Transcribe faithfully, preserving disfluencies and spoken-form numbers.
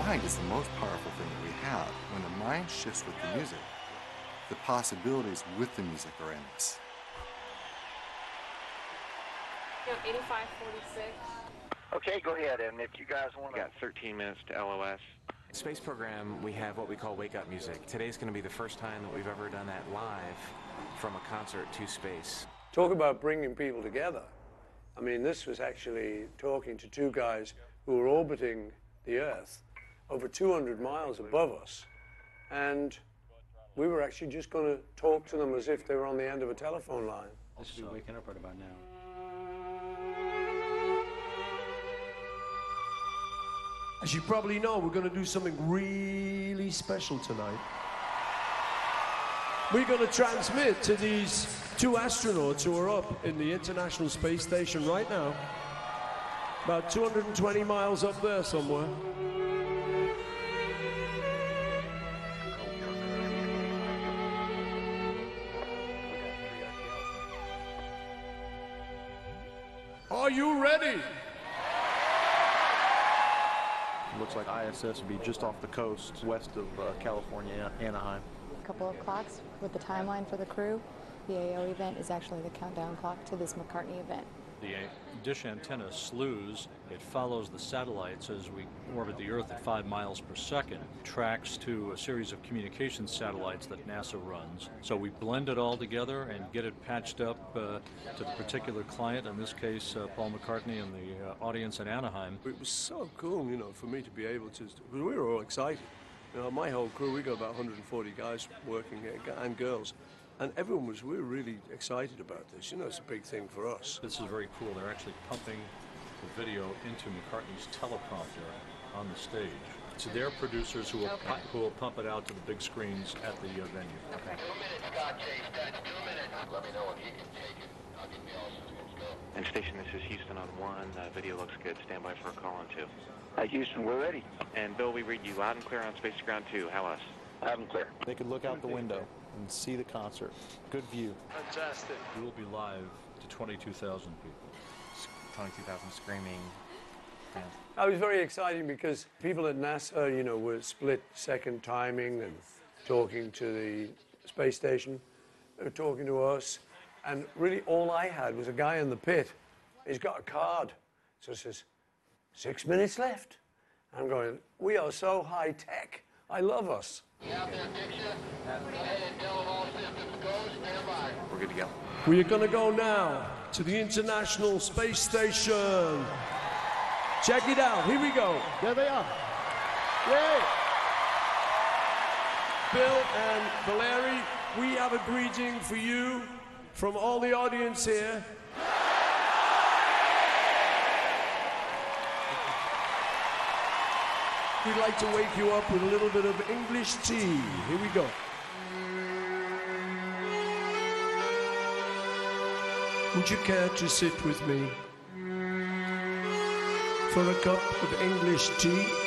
mind is the most powerful thing that we have. When the mind shifts with the music, the possibilities with the music are endless. You know, eighty-five forty-six. Okay, go ahead, and if you guys want to... We got thirteen minutes to L O S. Space program, we have what we call Wake Up Music. Today's going to be the first time that we've ever done that live from a concert to space. Talk about bringing people together. I mean, this was actually talking to two guys who were orbiting the Earth over two hundred miles above us. And we were actually just going to talk to them as if they were on the end of a telephone line. I should be waking up right about now. As you probably know, we're going to do something really special tonight. We're going to transmit to these two astronauts who are up in the International Space Station right now, about two hundred twenty miles up there somewhere. Are you ready? Looks like I S S would be just off the coast, west of uh, California, Anaheim. A couple of clocks with the timeline for the crew. The A O event is actually the countdown clock to this McCartney event. The dish antenna slews. It follows the satellites as we orbit the Earth at five miles per second. Tracks to a series of communication satellites that NASA runs. So we blend it all together and get it patched up uh, to the particular client, in this case uh, Paul McCartney and the uh, audience in Anaheim. It was so cool, you know, for me to be able to, we were all excited. You know, my whole crew, we got about one hundred forty guys working here, and girls. And everyone was, we were really excited about this. You know, it's a big thing for us. This is very cool. They're actually pumping the video into McCartney's teleprompter on the stage. It's their producers who will, Okay. pu- who will pump it out to the big screens at the uh, venue. Okay. Two minutes, Scott Chase. That's two minutes. Let me know if you can take it. I'll give you all systems go. And station, this is Houston on one. Uh, video looks good. Stand by for a call on two. Hi, Houston, we're ready. And Bill, we read you loud and clear on Space to Ground two. How us? Loud and clear. They could look out the window and see the concert. Good view. Fantastic. We will be live to twenty-two thousand people. twenty-two thousand screaming fans. It was very exciting because people at NASA, you know, were split second timing and talking to the space station. They were talking to us. And really all I had was a guy in the pit. He's got a card. So it says, six minutes left. I'm going, we are so high tech. I love us. Out there, picture. Go ahead and tell them all systems go. Stand by. We're good to go. We are going to go now to the International Space Station. Check it out. Here we go. There they are. Yay! Bill and Valeri, we have a greeting for you from all the audience here. We'd like to wake you up with a little bit of English tea. Here we go. Would you care to sit with me for a cup of English tea?